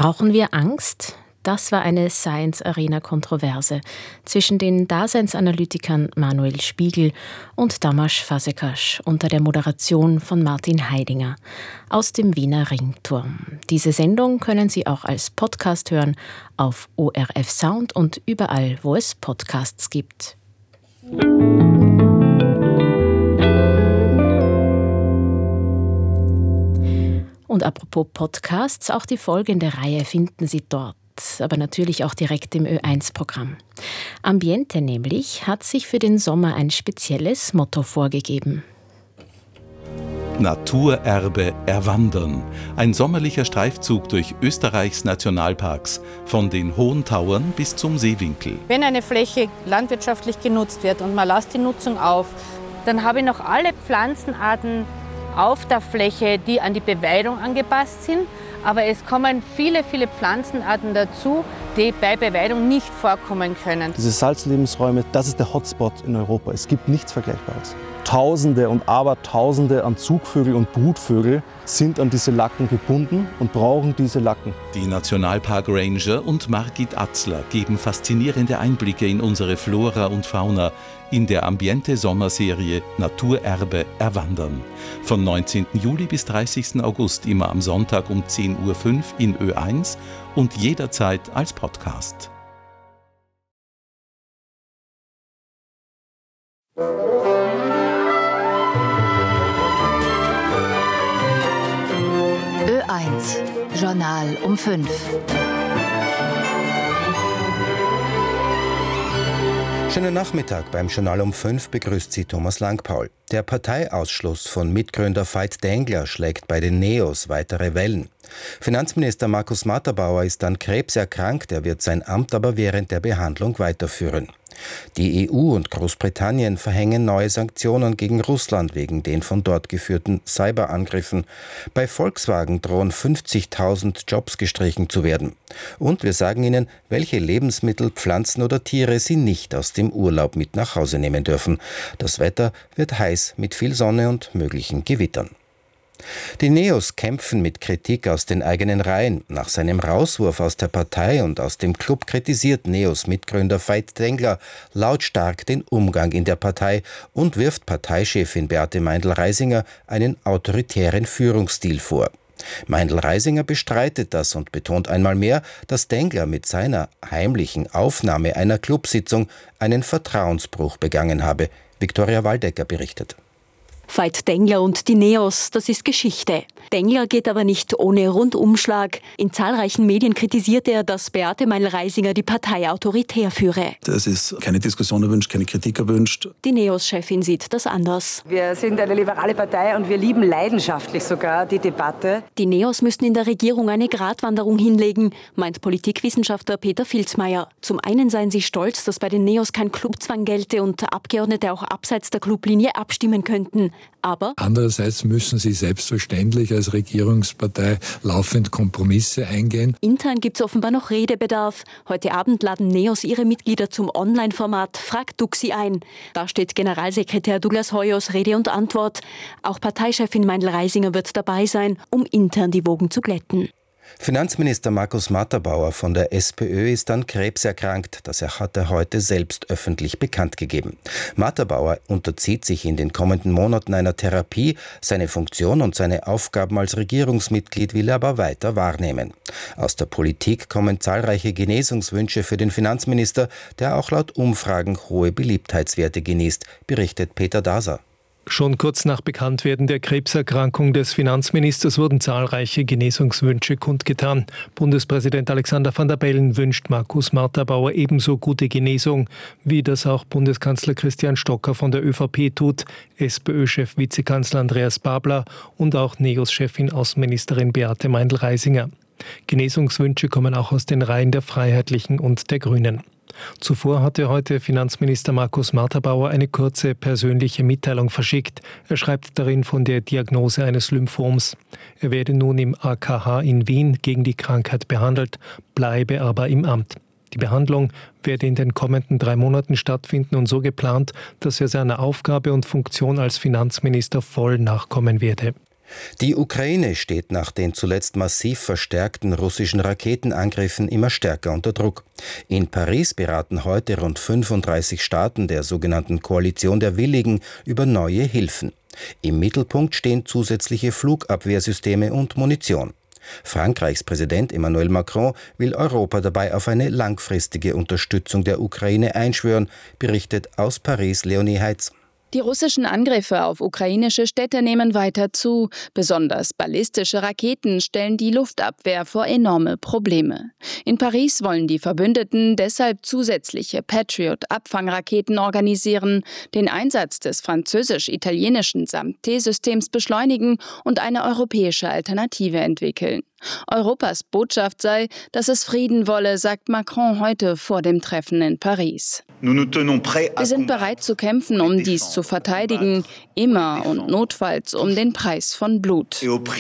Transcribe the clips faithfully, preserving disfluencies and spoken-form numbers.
Brauchen wir Angst? Das war eine Science-Arena-Kontroverse zwischen den Daseinsanalytikern Manuel Spiegel und Tamás Fazekas unter der Moderation von Martin Heidinger aus dem Wiener Ringturm. Diese Sendung können Sie auch als Podcast hören auf O R F Sound und überall, wo es Podcasts gibt. Und apropos Podcasts, auch die folgende Reihe finden Sie dort, aber natürlich auch direkt im Ö eins Programm. Ambiente nämlich hat sich für den Sommer ein spezielles Motto vorgegeben. Naturerbe erwandern. Ein sommerlicher Streifzug durch Österreichs Nationalparks, von den Hohen Tauern bis zum Seewinkel. Wenn eine Fläche landwirtschaftlich genutzt wird und man lässt die Nutzung auf, dann habe ich noch alle Pflanzenarten auf der Fläche, die an die Beweidung angepasst sind. Aber es kommen viele, viele Pflanzenarten dazu, die bei Beweidung nicht vorkommen können. Diese Salzlebensräume, das ist der Hotspot in Europa. Es gibt nichts Vergleichbares. Tausende und Abertausende an Zugvögel und Brutvögel sind an diese Lacken gebunden und brauchen diese Lacken. Die Nationalpark-Ranger und Margit Atzler geben faszinierende Einblicke in unsere Flora und Fauna in der Ambiente-Sommerserie Naturerbe erwandern. Von neunzehnten Juli bis dreißigsten August immer am Sonntag um zehn Uhr fünf in Ö eins und jederzeit als Podcast. Ö eins, Journal um fünf. Schönen Nachmittag beim Journal um fünf begrüßt Sie Thomas Langpaul. Der Parteiausschluss von Mitgründer Veit Dengler schlägt bei den Neos weitere Wellen. Finanzminister Markus Matterbauer ist an Krebs erkrankt, er wird sein Amt aber während der Behandlung weiterführen. Die E U und Großbritannien verhängen neue Sanktionen gegen Russland wegen den von dort geführten Cyberangriffen. Bei Volkswagen drohen fünfzigtausend Jobs gestrichen zu werden. Und wir sagen Ihnen, welche Lebensmittel, Pflanzen oder Tiere Sie nicht aus dem Urlaub mit nach Hause nehmen dürfen. Das Wetter wird heiß mit viel Sonne und möglichen Gewittern. Die Neos kämpfen mit Kritik aus den eigenen Reihen. Nach seinem Rauswurf aus der Partei und aus dem Club kritisiert Neos-Mitgründer Veit Dengler lautstark den Umgang in der Partei und wirft Parteichefin Beate Meindl-Reisinger einen autoritären Führungsstil vor. Meindl-Reisinger bestreitet das und betont einmal mehr, dass Dengler mit seiner heimlichen Aufnahme einer Clubsitzung einen Vertrauensbruch begangen habe. Viktoria Waldecker berichtet. Veit Dengler und die Neos, das ist Geschichte. Dengler geht aber nicht ohne Rundumschlag. In zahlreichen Medien kritisiert er, dass Beate Meindl-Reisinger die Partei autoritär führe. Es ist keine Diskussion erwünscht, keine Kritik erwünscht. Die Neos-Chefin sieht das anders. Wir sind eine liberale Partei und wir lieben leidenschaftlich sogar die Debatte. Die Neos müssten in der Regierung eine Gratwanderung hinlegen, meint Politikwissenschaftler Peter Filzmeier. Zum einen seien sie stolz, dass bei den Neos kein Clubzwang gelte und Abgeordnete auch abseits der Clublinie abstimmen könnten. Aber andererseits müssen sie selbstverständlich als Regierungspartei laufend Kompromisse eingehen. Intern gibt es offenbar noch Redebedarf. Heute Abend laden Neos ihre Mitglieder zum Online-Format Frag Duxi ein. Da steht Generalsekretär Douglas Hoyos Rede und Antwort. Auch Parteichefin Meindl-Reisinger wird dabei sein, um intern die Wogen zu glätten. Finanzminister Markus Matterbauer von der SPÖ ist an Krebs erkrankt. Das hat er heute selbst öffentlich bekannt gegeben. Matterbauer unterzieht sich in den kommenden Monaten einer Therapie. Seine Funktion und seine Aufgaben als Regierungsmitglied will er aber weiter wahrnehmen. Aus der Politik kommen zahlreiche Genesungswünsche für den Finanzminister, der auch laut Umfragen hohe Beliebtheitswerte genießt, berichtet Peter Daser. Schon kurz nach Bekanntwerden der Krebserkrankung des Finanzministers wurden zahlreiche Genesungswünsche kundgetan. Bundespräsident Alexander Van der Bellen wünscht Markus Matterbauer ebenso gute Genesung, wie das auch Bundeskanzler Christian Stocker von der ÖVP tut, SPÖ-Chef Vizekanzler Andreas Babler und auch Neos-Chefin Außenministerin Beate Meindl-Reisinger. Genesungswünsche kommen auch aus den Reihen der Freiheitlichen und der Grünen. Zuvor hatte heute Finanzminister Markus Matterbauer eine kurze persönliche Mitteilung verschickt. Er schreibt darin von der Diagnose eines Lymphoms. Er werde nun im A K H in Wien gegen die Krankheit behandelt, bleibe aber im Amt. Die Behandlung werde in den kommenden drei Monaten stattfinden und so geplant, dass er seiner Aufgabe und Funktion als Finanzminister voll nachkommen werde. Die Ukraine steht nach den zuletzt massiv verstärkten russischen Raketenangriffen immer stärker unter Druck. In Paris beraten heute rund fünfunddreißig Staaten der sogenannten Koalition der Willigen über neue Hilfen. Im Mittelpunkt stehen zusätzliche Flugabwehrsysteme und Munition. Frankreichs Präsident Emmanuel Macron will Europa dabei auf eine langfristige Unterstützung der Ukraine einschwören, berichtet aus Paris Leonie Heitz. Die russischen Angriffe auf ukrainische Städte nehmen weiter zu. Besonders ballistische Raketen stellen die Luftabwehr vor enorme Probleme. In Paris wollen die Verbündeten deshalb zusätzliche Patriot-Abfangraketen organisieren, den Einsatz des französisch-italienischen SAM-T-Systems beschleunigen und eine europäische Alternative entwickeln. Europas Botschaft sei, dass es Frieden wolle, sagt Macron heute vor dem Treffen in Paris. Wir sind bereit zu kämpfen, um dies zu verteidigen, immer und notfalls um den Preis von Blut.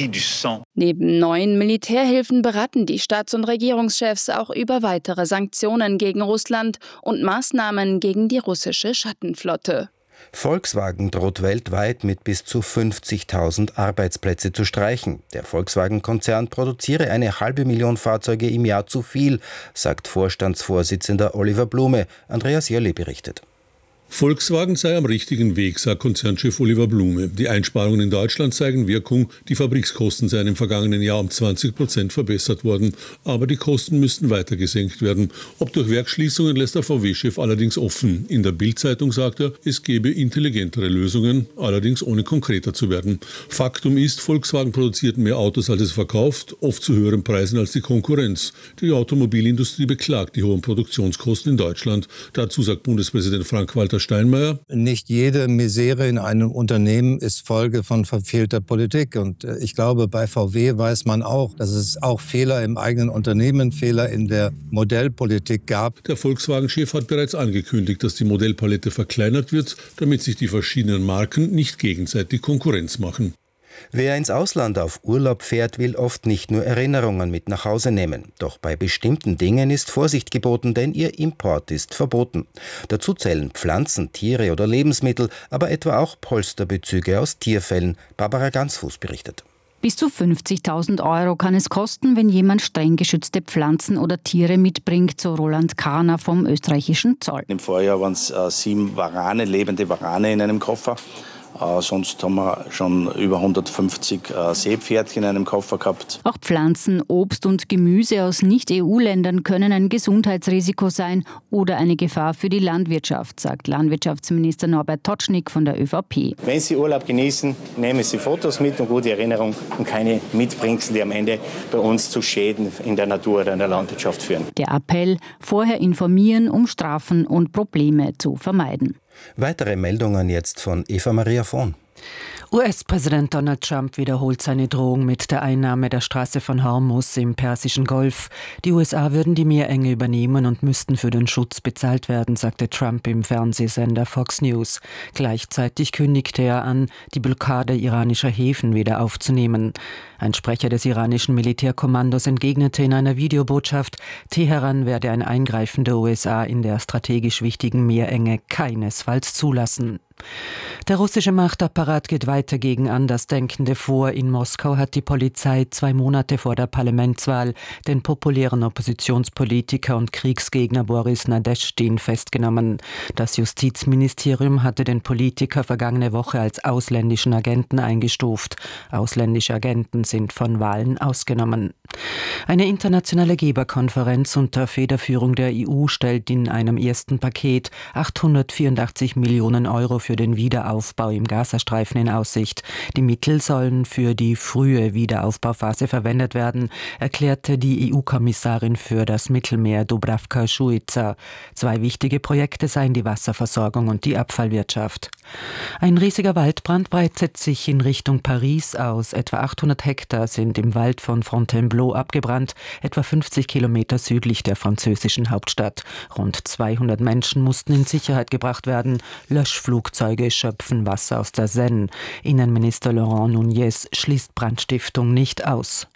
Neben neuen Militärhilfen beraten die Staats- und Regierungschefs auch über weitere Sanktionen gegen Russland und Maßnahmen gegen die russische Schattenflotte. Volkswagen droht weltweit mit bis zu fünfzigtausend Arbeitsplätze zu streichen. Der Volkswagen-Konzern produziere eine halbe Million Fahrzeuge im Jahr zu viel, sagt Vorstandsvorsitzender Oliver Blume. Andreas Jölli berichtet. Volkswagen sei am richtigen Weg, sagt Konzernchef Oliver Blume. Die Einsparungen in Deutschland zeigen Wirkung. Die Fabrikskosten seien im vergangenen Jahr um zwanzig Prozent verbessert worden. Aber die Kosten müssten weiter gesenkt werden. Ob durch Werksschließungen, lässt der V W-Chef allerdings offen. In der Bild-Zeitung sagt er, es gebe intelligentere Lösungen, allerdings ohne konkreter zu werden. Faktum ist, Volkswagen produziert mehr Autos, als es verkauft, oft zu höheren Preisen als die Konkurrenz. Die Automobilindustrie beklagt die hohen Produktionskosten in Deutschland. Dazu sagt Bundespräsident Frank-Walter Steinmeier. Nicht jede Misere in einem Unternehmen ist Folge von verfehlter Politik. Und ich glaube, bei V W weiß man auch, dass es auch Fehler im eigenen Unternehmen, Fehler in der Modellpolitik gab. Der Volkswagen-Chef hat bereits angekündigt, dass die Modellpalette verkleinert wird, damit sich die verschiedenen Marken nicht gegenseitig Konkurrenz machen. Wer ins Ausland auf Urlaub fährt, will oft nicht nur Erinnerungen mit nach Hause nehmen. Doch bei bestimmten Dingen ist Vorsicht geboten, denn ihr Import ist verboten. Dazu zählen Pflanzen, Tiere oder Lebensmittel, aber etwa auch Polsterbezüge aus Tierfellen. Barbara Gansfuß berichtet. Bis zu fünfzigtausend Euro kann es kosten, wenn jemand streng geschützte Pflanzen oder Tiere mitbringt, so Roland Kahner vom österreichischen Zoll. Im Vorjahr waren es äh, sieben Warane, lebende Warane in einem Koffer. Äh, sonst haben wir schon über hundertfünfzig äh, Seepferdchen in einem Koffer gehabt. Auch Pflanzen, Obst und Gemüse aus Nicht-E U-Ländern können ein Gesundheitsrisiko sein oder eine Gefahr für die Landwirtschaft, sagt Landwirtschaftsminister Norbert Totschnig von der ÖVP. Wenn Sie Urlaub genießen, nehmen Sie Fotos mit und gute Erinnerung und keine Mitbringsel, die am Ende bei uns zu Schäden in der Natur oder in der Landwirtschaft führen. Der Appell: vorher informieren, um Strafen und Probleme zu vermeiden. Weitere Meldungen jetzt von Eva Maria Vohn. U S-Präsident Donald Trump wiederholt seine Drohung mit der Einnahme der Straße von Hormuz im Persischen Golf. Die U S A würden die Meerenge übernehmen und müssten für den Schutz bezahlt werden, sagte Trump im Fernsehsender Fox News. Gleichzeitig kündigte er an, die Blockade iranischer Häfen wieder aufzunehmen. Ein Sprecher des iranischen Militärkommandos entgegnete in einer Videobotschaft, Teheran werde ein Eingreifen der U S A in der strategisch wichtigen Meerenge keinesfalls zulassen. Der russische Machtapparat geht weiter gegen Andersdenkende vor. In Moskau hat die Polizei zwei Monate vor der Parlamentswahl den populären Oppositionspolitiker und Kriegsgegner Boris Nadeschdin festgenommen. Das Justizministerium hatte den Politiker vergangene Woche als ausländischen Agenten eingestuft. Ausländische Agenten sind von Wahlen ausgenommen. Eine internationale Geberkonferenz unter Federführung der E U stellt in einem ersten Paket achthundertvierundachtzig Millionen Euro für den Wiederaufbau im Gazastreifen in Aussicht. Die Mittel sollen für die frühe Wiederaufbauphase verwendet werden, erklärte die E U-Kommissarin für das Mittelmeer Dubravka Šuica. Zwei wichtige Projekte seien die Wasserversorgung und die Abfallwirtschaft. Ein riesiger Waldbrand breitet sich in Richtung Paris aus. Etwa achthundert Hektar sind im Wald von Fontainebleau abgebrannt, etwa fünfzig Kilometer südlich der französischen Hauptstadt. Rund zweihundert Menschen mussten in Sicherheit gebracht werden. Löschflugzeuge schöpfen Wasser aus der Seine. Innenminister Laurent Nunez schließt Brandstiftung nicht aus.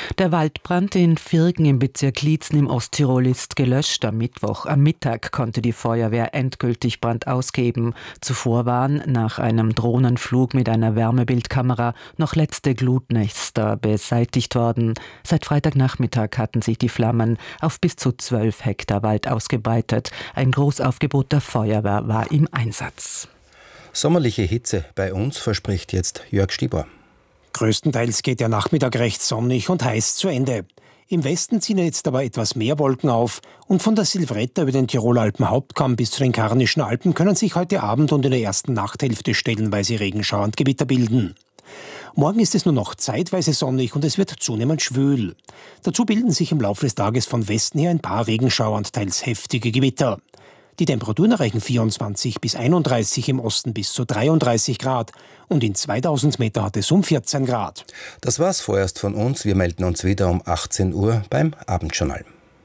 Der Waldbrand in Virgen im Bezirk Liezen im Osttirol ist gelöscht. Am Mittwoch, am Mittag konnte die Feuerwehr endgültig Brand ausgeben. Zuvor waren nach einem Drohnenflug mit einer Wärmebildkamera noch letzte Glutnester beseitigt worden. Seit Freitagnachmittag hatten sich die Flammen auf bis zu zwölf Hektar Wald ausgebreitet. Ein Großaufgebot der Feuerwehr war im Einsatz. Sommerliche Hitze bei uns verspricht jetzt Jörg Stieber. Größtenteils geht der Nachmittag recht sonnig und heiß zu Ende. Im Westen ziehen jetzt aber etwas mehr Wolken auf und von der Silvretta über den Tiroler Alpenhauptkamm bis zu den Karnischen Alpen können sich heute Abend und in der ersten Nachthälfte stellenweise Regenschauer und Gewitter bilden. Morgen ist es nur noch zeitweise sonnig und es wird zunehmend schwül. Dazu bilden sich im Laufe des Tages von Westen her ein paar Regenschauer und teils heftige Gewitter. Die Temperaturen erreichen vierundzwanzig bis einunddreißig, im Osten bis zu dreiunddreißig Grad und in zweitausend Meter hat es um vierzehn Grad. Das war's vorerst von uns. Wir melden uns wieder um achtzehn Uhr beim Abendjournal.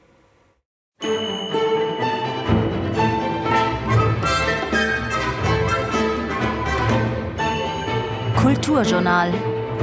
Kulturjournal.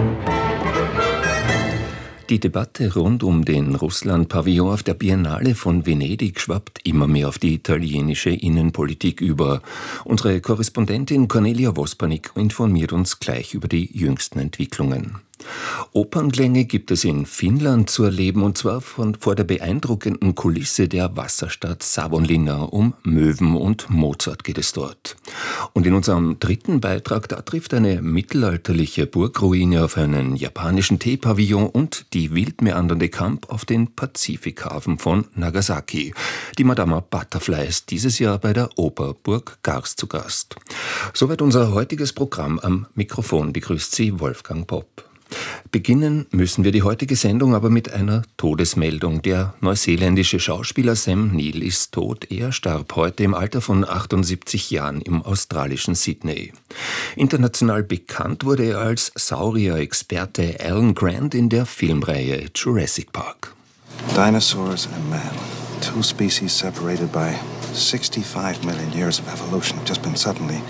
Die Debatte rund um den Russland-Pavillon auf der Biennale von Venedig schwappt immer mehr auf die italienische Innenpolitik über. Unsere Korrespondentin Cornelia Wospanik informiert uns gleich über die jüngsten Entwicklungen. Opernklänge gibt es in Finnland zu erleben, und zwar von, vor der beeindruckenden Kulisse der Wasserstadt Savonlinna. Um Möwen und Mozart geht es dort. Und in unserem dritten Beitrag, da trifft eine mittelalterliche Burgruine auf einen japanischen Teepavillon und die wild meandernde Kamp auf den Pazifikhafen von Nagasaki. Die Madama Butterfly ist dieses Jahr bei der Oper Burg Gars zu Gast. Soweit unser heutiges Programm. Am Mikrofon begrüßt Sie Wolfgang Popp. Beginnen müssen wir die heutige Sendung aber mit einer Todesmeldung. Der neuseeländische Schauspieler Sam Neill ist tot. Er starb heute im Alter von achtundsiebzig Jahren im australischen Sydney. International bekannt wurde er als Saurier-Experte Alan Grant in der Filmreihe Jurassic Park. Dinosaurs and man, two species separated by sixty-five million years of evolution, have just been suddenly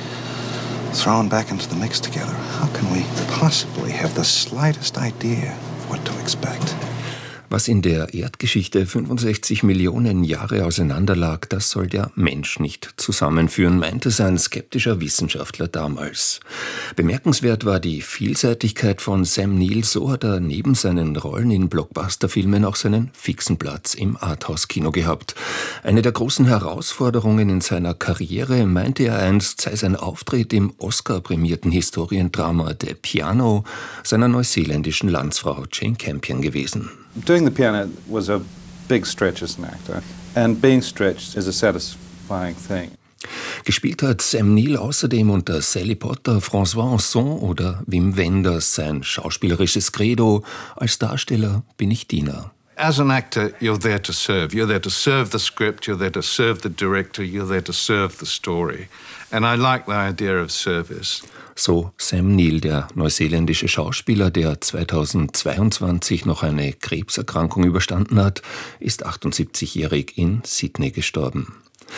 thrown back into the mix together. How can we possibly have the slightest idea of what to expect? Was in der Erdgeschichte fünfundsechzig Millionen Jahre auseinanderlag, das soll der Mensch nicht zusammenführen, meinte sein skeptischer Wissenschaftler damals. Bemerkenswert war die Vielseitigkeit von Sam Neill, so hat er neben seinen Rollen in Blockbuster-Filmen auch seinen fixen Platz im Arthouse-Kino gehabt. Eine der großen Herausforderungen in seiner Karriere, meinte er einst, sei sein Auftritt im Oscar-prämierten Historiendrama The Piano seiner neuseeländischen Landsfrau Jane Campion gewesen. Doing The Piano was a big stretch as an actor, and being stretched is a satisfying thing. Gespielt hat Sam Neill außerdem unter Sally Potter, François Ozon oder Wim Wenders sein schauspielerisches Credo: Als Darsteller bin ich Diener. As an actor, you're there to serve. You're there to serve the script, you're there to serve the director, you're there to serve the story. And I like the idea of service. So Sam Neill, der neuseeländische Schauspieler, der zweitausendzweiundzwanzig noch eine Krebserkrankung überstanden hat, ist achtundsiebzigjährig in Sydney gestorben.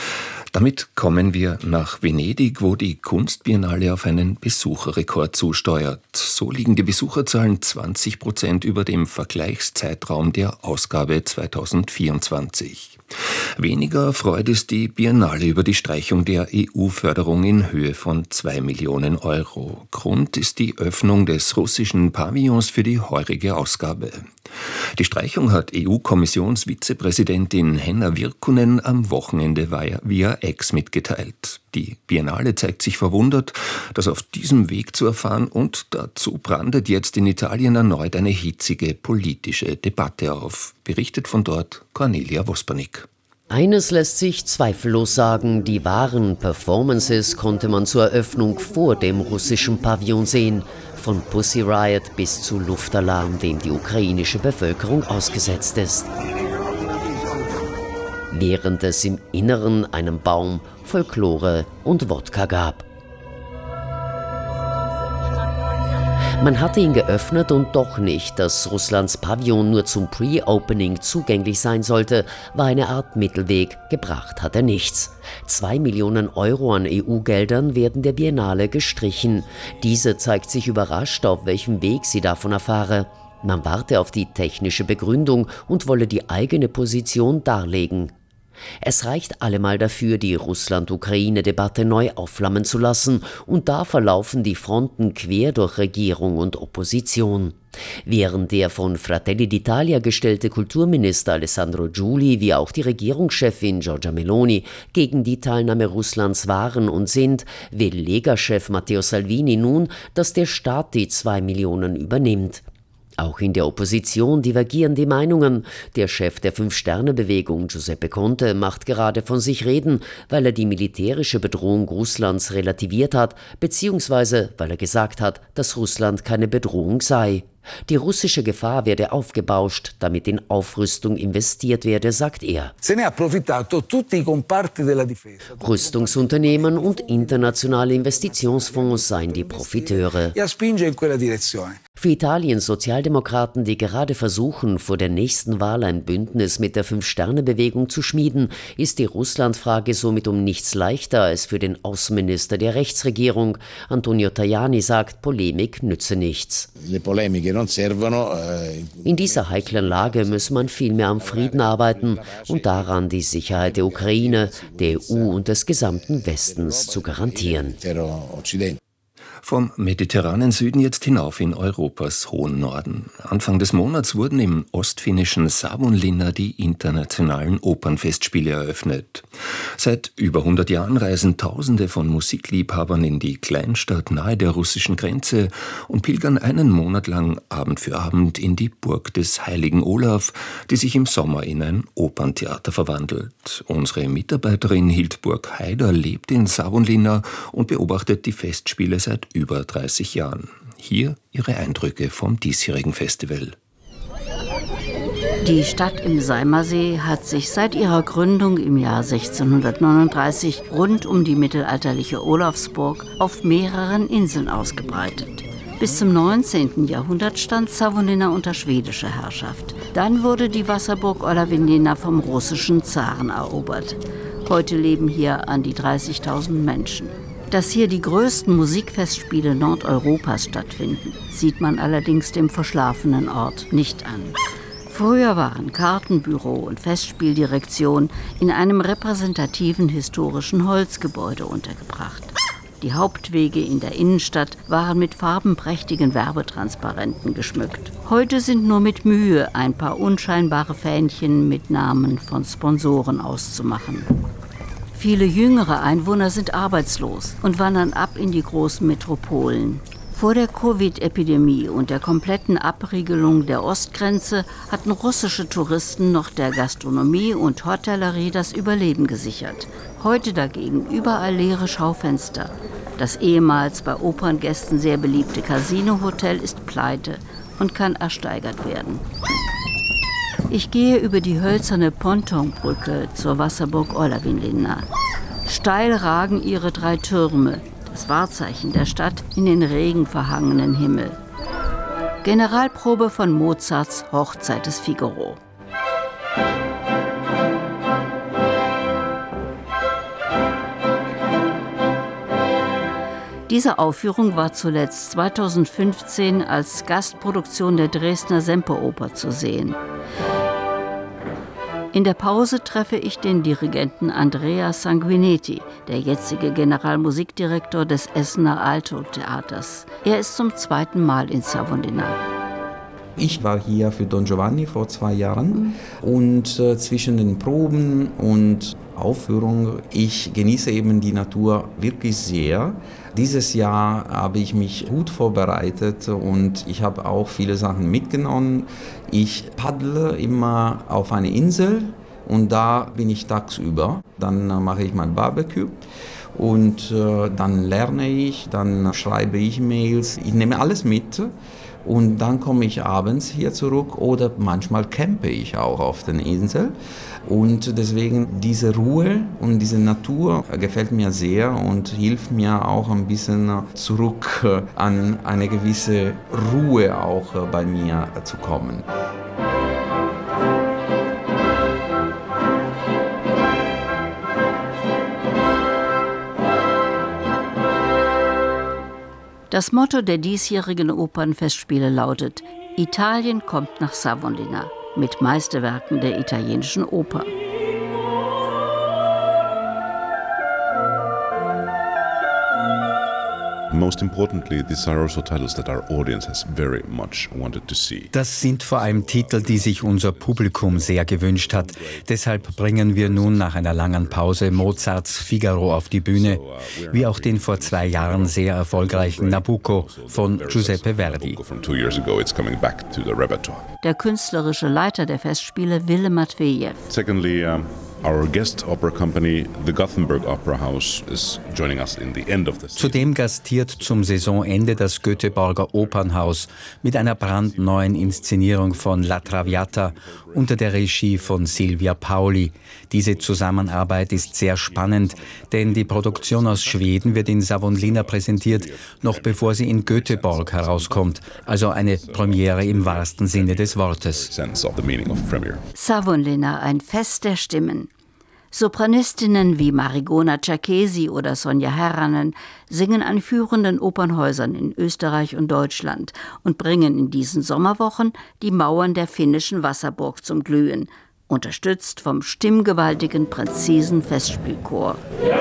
Damit kommen wir nach Venedig, wo die Kunstbiennale auf einen Besucherrekord zusteuert. So liegen die Besucherzahlen zwanzig Prozent über dem Vergleichszeitraum der Ausgabe zweitausendvierundzwanzig. Weniger freut es die Biennale über die Streichung der E U-Förderung in Höhe von zwei Millionen Euro. Grund ist die Öffnung des russischen Pavillons für die heurige Ausgabe. Die Streichung hat E U-Kommissionsvizepräsidentin Henna Virkkunen am Wochenende via X mitgeteilt. Die Biennale zeigt sich verwundert, das auf diesem Weg zu erfahren, und dazu brandet jetzt in Italien erneut eine hitzige politische Debatte auf. Berichtet von dort Cornelia Wospanik. Eines lässt sich zweifellos sagen: Die wahren Performances konnte man zur Eröffnung vor dem russischen Pavillon sehen. Von Pussy Riot bis zu Luftalarm, dem die ukrainische Bevölkerung ausgesetzt ist. Während es im Inneren einen Baum, Folklore und Wodka gab. Man hatte ihn geöffnet und doch nicht. Dass Russlands Pavillon nur zum Pre-Opening zugänglich sein sollte, war eine Art Mittelweg. Gebracht hat er nichts. Zwei Millionen Euro an E U-Geldern werden der Biennale gestrichen. Diese zeigt sich überrascht, auf welchem Weg sie davon erfahre. Man warte auf die technische Begründung und wolle die eigene Position darlegen. Es reicht allemal dafür, die Russland-Ukraine-Debatte neu aufflammen zu lassen, und da verlaufen die Fronten quer durch Regierung und Opposition. Während der von Fratelli d'Italia gestellte Kulturminister Alessandro Giuli wie auch die Regierungschefin Giorgia Meloni gegen die Teilnahme Russlands waren und sind, will Lega-Chef Matteo Salvini nun, dass der Staat die zwei Millionen übernimmt. Auch in der Opposition divergieren die Meinungen. Der Chef der Fünf-Sterne-Bewegung, Giuseppe Conte, macht gerade von sich reden, weil er die militärische Bedrohung Russlands relativiert hat, beziehungsweise weil er gesagt hat, dass Russland keine Bedrohung sei. Die russische Gefahr werde aufgebauscht, damit in Aufrüstung investiert werde, sagt er. Rüstungsunternehmen und internationale Investitionsfonds seien die Profiteure. Für Italiens Sozialdemokraten, die gerade versuchen, vor der nächsten Wahl ein Bündnis mit der Fünf-Sterne-Bewegung zu schmieden, ist die Russlandfrage somit um nichts leichter als für den Außenminister der Rechtsregierung. Antonio Tajani sagt, Polemik nütze nichts. In dieser heiklen Lage müsse man vielmehr am Frieden arbeiten und daran, die Sicherheit der Ukraine, der E U und des gesamten Westens zu garantieren. Vom mediterranen Süden jetzt hinauf in Europas hohen Norden. Anfang des Monats wurden im ostfinnischen Savonlinna die internationalen Opernfestspiele eröffnet. Seit über hundert Jahren reisen Tausende von Musikliebhabern in die Kleinstadt nahe der russischen Grenze und pilgern einen Monat lang Abend für Abend in die Burg des heiligen Olaf, die sich im Sommer in ein Operntheater verwandelt. Unsere Mitarbeiterin Hildburg Haider lebt in Savonlinna und beobachtet die Festspiele seit über dreißig Jahren. Hier ihre Eindrücke vom diesjährigen Festival. Die Stadt im Saimasee hat sich seit ihrer Gründung im Jahr sechzehnhundertneununddreißig rund um die mittelalterliche Olafsburg auf mehreren Inseln ausgebreitet. Bis zum neunzehnten Jahrhundert stand Savonlinna unter schwedischer Herrschaft. Dann wurde die Wasserburg Olavinlinna vom russischen Zaren erobert. Heute leben hier an die dreißigtausend Menschen. Dass hier die größten Musikfestspiele Nordeuropas stattfinden, sieht man allerdings dem verschlafenen Ort nicht an. Früher waren Kartenbüro und Festspieldirektion in einem repräsentativen historischen Holzgebäude untergebracht. Die Hauptwege in der Innenstadt waren mit farbenprächtigen Werbetransparenten geschmückt. Heute sind nur mit Mühe ein paar unscheinbare Fähnchen mit Namen von Sponsoren auszumachen. Viele jüngere Einwohner sind arbeitslos und wandern ab in die großen Metropolen. Vor der Covid-Epidemie und der kompletten Abriegelung der Ostgrenze hatten russische Touristen noch der Gastronomie und Hotellerie das Überleben gesichert. Heute dagegen überall leere Schaufenster. Das ehemals bei Operngästen sehr beliebte Casino-Hotel ist pleite und kann ersteigert werden. Ich gehe über die hölzerne Pontonbrücke zur Wasserburg Olavinlinna. Steil ragen ihre drei Türme, das Wahrzeichen der Stadt, in den regenverhangenen Himmel. Generalprobe von Mozarts Hochzeit des Figaro. Diese Aufführung war zuletzt zweitausendfünfzehn als Gastproduktion der Dresdner Semperoper zu sehen. In der Pause treffe ich den Dirigenten Andrea Sanguinetti, der jetzige Generalmusikdirektor des Essener Alto-Theaters. Er ist zum zweiten Mal in Savonlinna. Ich war hier für Don Giovanni vor zwei Jahren und äh, zwischen den Proben und Aufführung, ich genieße eben die Natur wirklich sehr. Dieses Jahr habe ich mich gut vorbereitet und ich habe auch viele Sachen mitgenommen. Ich paddle immer auf eine Insel und da bin ich tagsüber. Dann äh, mache ich mein Barbecue. Und äh, dann lerne ich, dann schreibe ich Mails, ich nehme alles mit. Und dann komme ich abends hier zurück oder manchmal campe ich auch auf der Insel. Und deswegen diese Ruhe und diese Natur gefällt mir sehr und hilft mir auch ein bisschen zurück an eine gewisse Ruhe auch bei mir zu kommen. Das Motto der diesjährigen Opernfestspiele lautet: Italien kommt nach Savonlinna mit Meisterwerken der italienischen Oper. Most importantly, these are also titles that our audience has very much wanted to see. Das sind vor allem Titel, die sich unser Publikum sehr gewünscht hat. Deshalb bringen wir nun nach einer langen Pause Mozarts Figaro auf die Bühne, wie auch den vor zwei Jahren sehr erfolgreichen Nabucco von Giuseppe Verdi. Der künstlerische Leiter der Festspiele Wille Matvejew. Secondly, um Our guest opera company, the Gothenburg Opera House, is joining us in the end of the season. Zudem gastiert zum Saisonende das Göteborger Opernhaus mit einer brandneuen Inszenierung von La Traviata unter der Regie von Silvia Pauli. Diese Zusammenarbeit ist sehr spannend, denn die Produktion aus Schweden wird in Savonlinna präsentiert, noch bevor sie in Göteborg herauskommt. Also eine Premiere im wahrsten Sinne des Wortes. Savonlinna, ein Fest der Stimmen. Sopranistinnen wie Marigona Cerchesi oder Sonja Herranen singen an führenden Opernhäusern in Österreich und Deutschland und bringen in diesen Sommerwochen die Mauern der finnischen Wasserburg zum Glühen, unterstützt vom stimmgewaltigen Präzisen Festspielchor.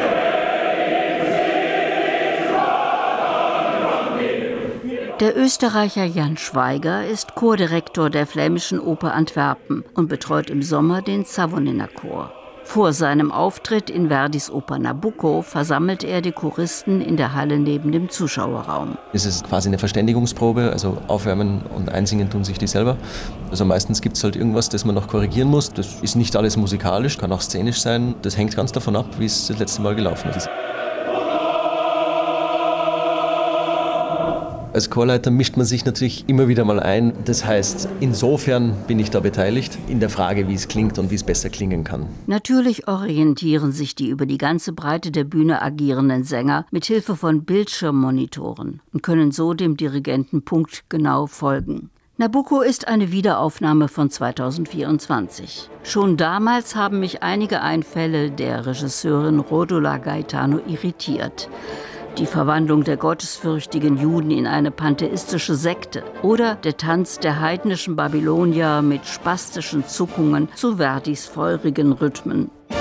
Der Österreicher Jan Schweiger ist Chordirektor der Flämischen Oper Antwerpen und betreut im Sommer den Savonlinna-Chor. Vor seinem Auftritt in Verdis Oper Nabucco versammelt er die Choristen in der Halle neben dem Zuschauerraum. Es ist quasi eine Verständigungsprobe, also aufwärmen und einsingen tun sich die selber. Also meistens gibt es halt irgendwas, das man noch korrigieren muss. Das ist nicht alles musikalisch, kann auch szenisch sein. Das hängt ganz davon ab, wie es das letzte Mal gelaufen ist. Als Chorleiter mischt man sich natürlich immer wieder mal ein. Das heißt, insofern bin ich da beteiligt in der Frage, wie es klingt und wie es besser klingen kann. Natürlich orientieren sich die über die ganze Breite der Bühne agierenden Sänger mit Hilfe von Bildschirmmonitoren und können so dem Dirigenten punktgenau folgen. Nabucco ist eine Wiederaufnahme von zweitausendvierundzwanzig. Schon damals haben mich einige Einfälle der Regisseurin Rodula Gaetano irritiert. Die Verwandlung der gottesfürchtigen Juden in eine pantheistische Sekte oder der Tanz der heidnischen Babylonier mit spastischen Zuckungen zu Verdis feurigen Rhythmen.